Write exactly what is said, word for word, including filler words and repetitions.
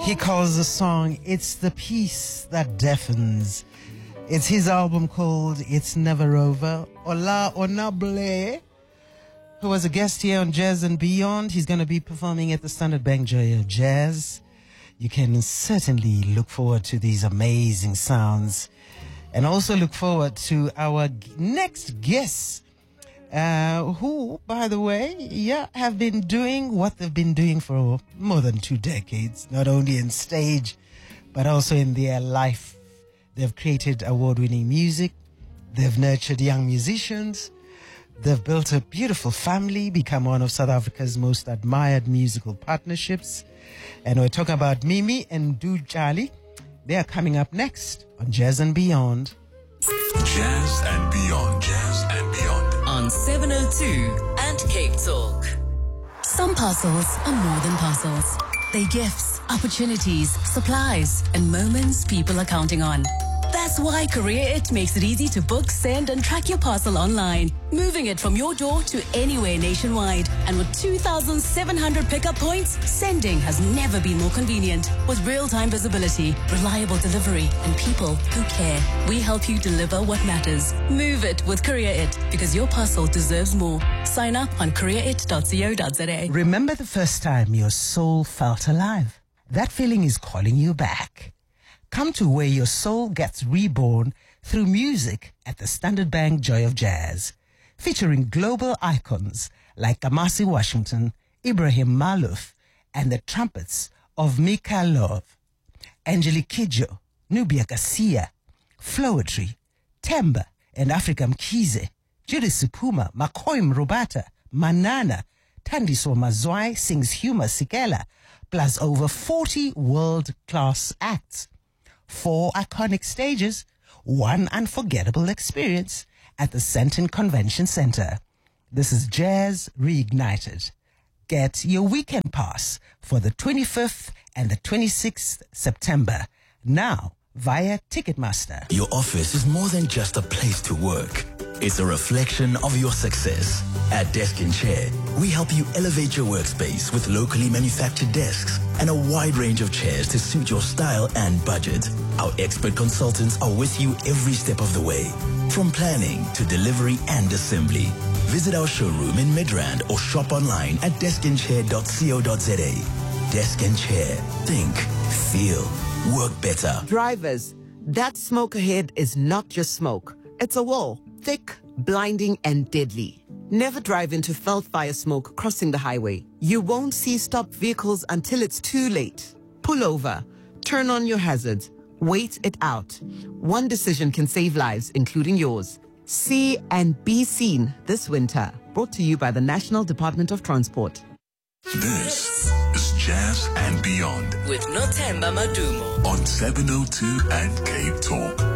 He calls the song It's the Peace That Deafens. It's his album called It's Never Over. Ola Onable, who was a guest here on Jazz and Beyond. He's going to be performing at the Standard Bank Joy of Jazz. You can certainly look forward to these amazing sounds. And also look forward to our g- next guests, uh, who, by the way, yeah, have been doing what they've been doing for more than two decades, not only in stage, but also in their life. They've created award-winning music. They've nurtured young musicians. They've built a beautiful family, become one of South Africa's most admired musical partnerships. And we're talking about Mimi and Du Charlie. They are coming up next on Jazz and Beyond. Jazz and Beyond. Jazz and Beyond. On seven oh two and Cape Talk. Some parcels are more than parcels. They're gifts, opportunities, supplies, and moments people are counting on. That's why Career It makes it easy to book, send, and track your parcel online, moving it from your door to anywhere nationwide. And with two thousand seven hundred pickup points, sending has never been more convenient. With real-time visibility, reliable delivery, and people who care, we help you deliver what matters. Move it with Career It, because your parcel deserves more. Sign up on career it dot co dot za. Remember the first time your soul felt alive? That feeling is calling you back. Come to where your soul gets reborn through music at the Standard Bank Joy of Jazz, featuring global icons like Kamasi Washington, Ibrahim Malouf, and the trumpets of Mika Love, Angelique Kidjo, Nubia Garcia, Flowetry, Temba, and Africa Mkize, Judy Supuma, Makoim Robata, Manana, Tandiso Mazwai sings Huma Sikela, plus over forty world-class acts. Four iconic stages, one unforgettable experience at the Senton Convention Center. This is Jazz Reignited. Get your weekend pass for the twenty-fifth and the twenty-sixth September now via Ticketmaster. Your office is more than just a place to work. It's a reflection of your success. At Desk and Chair, we help you elevate your workspace with locally manufactured desks and a wide range of chairs to suit your style and budget. Our expert consultants are with you every step of the way, from planning to delivery and assembly. Visit our showroom in Midrand or shop online at desk and chair dot co dot za. Desk and Chair. Think, feel, work better. Drivers, that smoke ahead is not just smoke. It's a wall, thick, blinding, and deadly. Never drive into felt fire smoke crossing the highway. You won't see stopped vehicles until it's too late. Pull over, turn on your hazards, wait it out. One decision can save lives, including yours. See and be seen this winter. Brought to you by the National Department of Transport. This is Jazz and Beyond With Nothemba Madumo. on seven oh two and Cape Talk.